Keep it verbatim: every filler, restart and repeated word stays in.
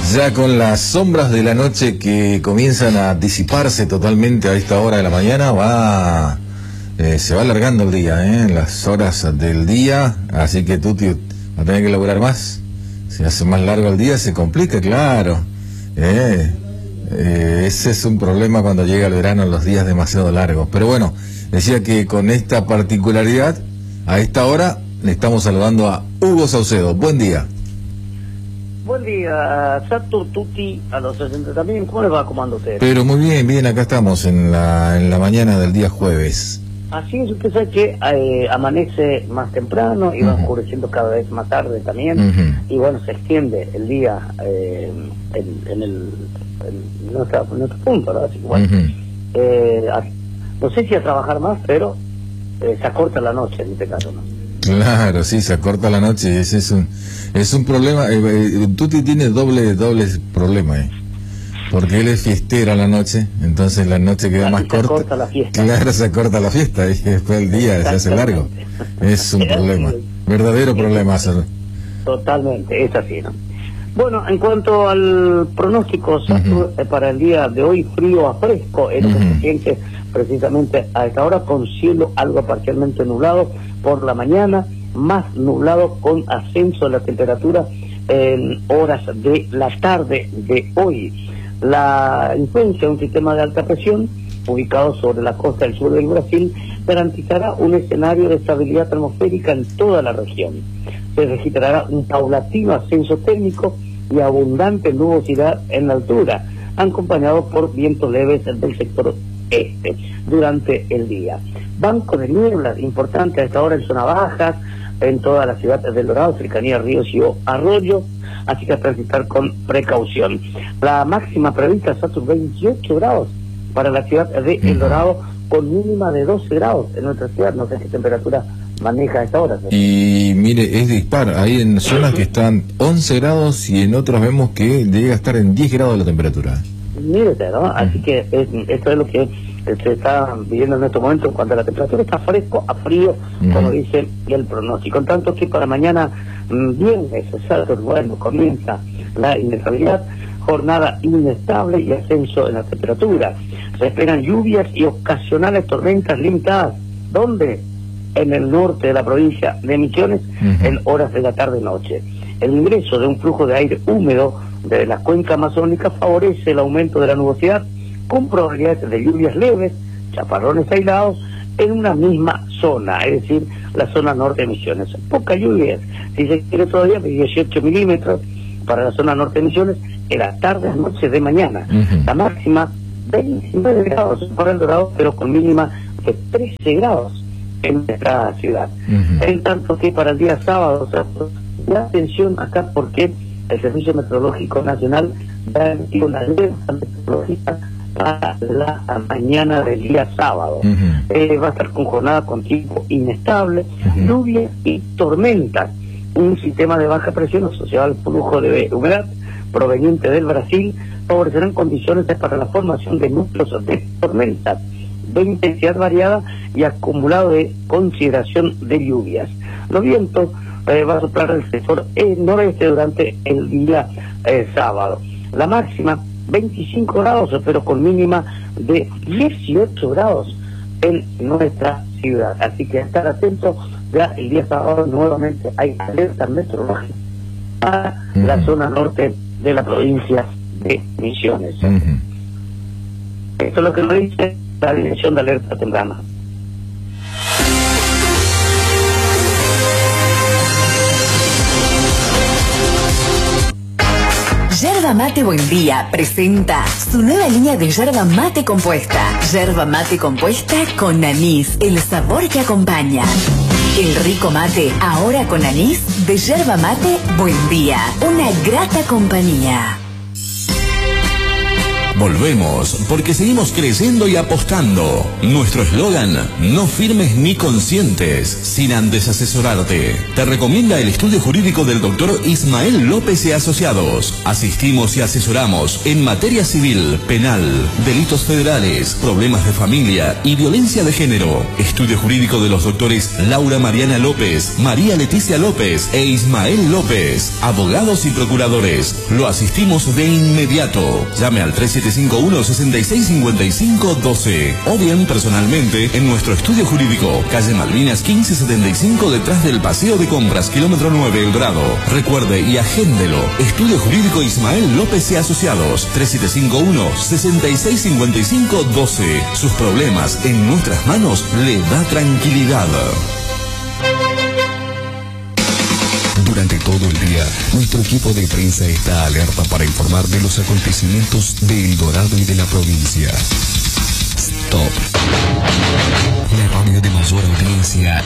Ya con las sombras de la noche que comienzan a disiparse totalmente a esta hora de la mañana, va eh, se va alargando el día, ¿eh? Las horas del día, así que tú tío, va a tener que laburar más. Se hace más largo el día, se complica, claro. Eh, eh, ese es un problema cuando llega el verano, los días demasiado largos. Pero bueno, decía que con esta particularidad, a esta hora le estamos saludando a Hugo Saucedo. Buen día. Buen día, Satur, Tuti, a los sesenta también. ¿Cómo les va? ¿Cómo anda usted? Pero muy bien, bien, acá estamos en la en la mañana del día jueves. Así es, usted sabe que eh, amanece más temprano y va uh-huh. oscureciendo cada vez más tarde también. Uh-huh. Y bueno, se extiende el día eh, en, en el en nuestra, en nuestro punto, ¿verdad? Así que bueno, uh-huh. eh, a, no sé si a trabajar más, pero eh, se acorta la noche en este caso, ¿no? Claro, sí, se acorta la noche, ese es un es un problema. eh, eh, Tuti tiene doble doble problema, eh, porque él es fiestero a la noche, entonces la noche queda más corta. Se acorta la fiesta. Claro, se acorta la fiesta y después el día se hace largo. Es un problema, verdadero problema. Totalmente, es así, ¿no? Bueno, en cuanto al pronóstico uh-huh. eh, para el día de hoy, frío a fresco, es lo que se siente precisamente a esta hora, con cielo algo parcialmente nublado por la mañana, más nublado con ascenso de la temperatura en horas de la tarde de hoy. La influencia de un sistema de alta presión ubicado sobre la costa del sur del Brasil garantizará un escenario de estabilidad atmosférica en toda la región. Se registrará un paulatino ascenso térmico y abundante nubosidad en la altura, acompañado por vientos leves del sector este durante el día. Banco de nieblas importante a esta hora en zona bajas, en toda la ciudad de El Dorado, cercanía a ríos y arroyos, así que a transitar con precaución. La máxima prevista es hasta veintiocho grados para la ciudad de El Dorado, con mínima de doce grados en nuestra ciudad. No sé qué temperatura maneja a esta hora, ¿sí? Y mire, es dispar, hay en zonas que están once grados y en otros vemos que llega a estar en diez grados la temperatura. Mírete, ¿no? Así que es, esto es lo que se está viviendo en estos momentos cuando la temperatura está fresco a frío, uh-huh. como dice el pronóstico. En tanto que para mañana viernes, bueno, comienza la inestabilidad, jornada inestable y ascenso en la temperatura. Se esperan lluvias y ocasionales tormentas limitadas. ¿Dónde? En el norte de la provincia de Misiones, uh-huh. en horas de la tarde-noche. El ingreso de un flujo de aire húmedo de la cuenca amazónica favorece el aumento de la nubosidad, con probabilidades de lluvias leves, chaparrones aislados en una misma zona, es decir, la zona norte de Misiones. Pocas lluvias, si se quiere todavía, dieciocho milímetros para la zona norte de Misiones en las tardes, noches de mañana. Uh-huh. La máxima, veintinueve grados para El Dorado, pero con mínima de trece grados en nuestra ciudad. Uh-huh. En tanto que para el día sábado, o sea, la atención acá porque el Servicio Meteorológico Nacional da una alerta meteorológica para la mañana del día sábado. Uh-huh. Eh, va a estar con jornada con tiempo inestable, uh-huh. lluvia y tormentas. Un sistema de baja presión asociado al flujo de humedad proveniente del Brasil favorecerán condiciones para la formación de núcleos de tormentas de intensidad variada y acumulado de consideración de lluvias. Los vientos eh, va a soplar el sector eh, noreste durante el día eh, sábado. La máxima veinticinco grados, pero con mínima de dieciocho grados en nuestra ciudad. Así que estar atentos, ya el día sábado nuevamente hay alerta meteorológica para uh-huh. la zona norte de la provincia de Misiones. Uh-huh. Esto es lo que nos dice la Dirección de Alerta Temprana. Yerba Mate Buen Día presenta su nueva línea de yerba mate compuesta. Yerba mate compuesta con anís, el sabor que acompaña. El rico mate, ahora con anís, de Yerba Mate Buen Día. Una grata compañía. Volvemos porque seguimos creciendo y apostando. Nuestro eslogan: no firmes ni consientes sin antes asesorarte. Te recomienda el estudio jurídico del doctor Ismael López y Asociados. Asistimos y asesoramos en materia civil, penal, delitos federales, problemas de familia y violencia de género. Estudio jurídico de los doctores Laura Mariana López, María Leticia López e Ismael López. Abogados y procuradores. Lo asistimos de inmediato. Llame al tres siete cinco uno, seis seis cinco cinco uno dos o bien personalmente en nuestro estudio jurídico, calle Malvinas quince setenta y cinco, detrás del Paseo de Compras, kilómetro nueve, El Dorado. Recuerde y agéndelo. Estudio jurídico Ismael López y Asociados, tres siete cinco uno, seis seis cinco cinco uno dos. Sus problemas en nuestras manos le da tranquilidad. Durante todo el día, nuestro equipo de prensa está alerta para informar de los acontecimientos de El Dorado y de la provincia. Stop. La radio de mayor audiencia